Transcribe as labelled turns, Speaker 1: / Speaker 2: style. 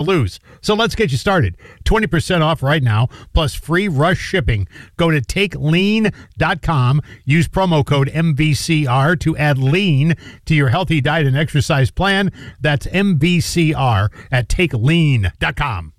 Speaker 1: lose. So let's get you started. 20% off right now, plus free rush shipping. Go to TakeLean.com. Use promo code MVCR to add lean to your healthy diet and exercise plan. That's MVCR at TakeLean.com.